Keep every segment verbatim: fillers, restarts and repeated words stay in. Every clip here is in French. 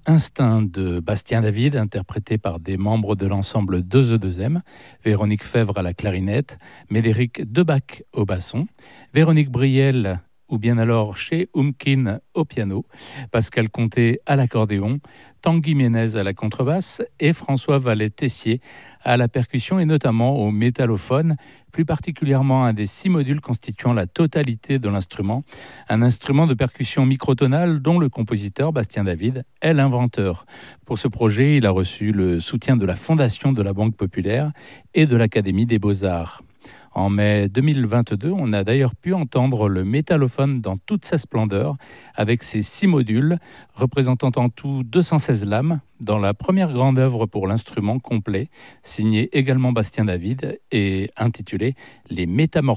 Instinct de Bastien David, interprété par des membres de l'ensemble deux E deux M, Véronique Fèvre à la clarinette, Médéric Debac au basson, Véronique Briel ou bien alors chez Umkin au piano, Pascal Comté à l'accordéon, Tanguy Ménez à la contrebasse et François Vallet-Tessier à la percussion et notamment au métallophone, plus particulièrement un des six modules constituant la totalité de l'instrument, un instrument de percussion microtonale dont le compositeur Bastien David est l'inventeur. Pour ce projet, il a reçu le soutien de la Fondation de la Banque Populaire et de l'Académie des Beaux-Arts. En mai deux mille vingt-deux, on a d'ailleurs pu entendre le métallophone dans toute sa splendeur, avec ses six modules, représentant en tout deux cent seize lames, dans la première grande œuvre pour l'instrument complet, signée également Bastien David et intitulée « Les Métamorphoses »,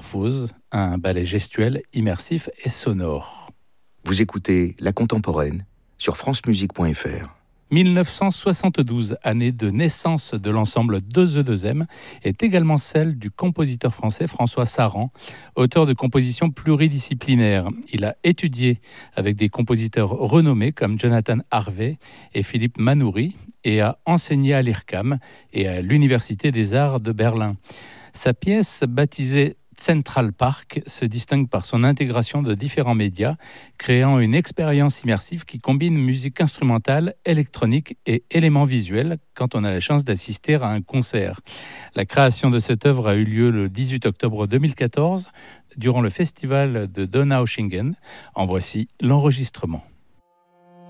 un ballet gestuel, immersif et sonore. Vous écoutez La Contemporaine sur francemusique point f r. mille neuf cent soixante-douze, année de naissance de l'ensemble deux E deux M, est également celle du compositeur français François Saran, auteur de compositions pluridisciplinaires. Il a étudié avec des compositeurs renommés comme Jonathan Harvey et Philippe Manoury et a enseigné à l'I R C A M et à l'Université des Arts de Berlin. Sa pièce, baptisée Central Park, se distingue par son intégration de différents médias, créant une expérience immersive qui combine musique instrumentale, électronique et éléments visuels quand on a la chance d'assister à un concert. La création de cette œuvre a eu lieu le dix-huit octobre deux mille quatorze durant le festival de Donaueschingen. En voici l'enregistrement.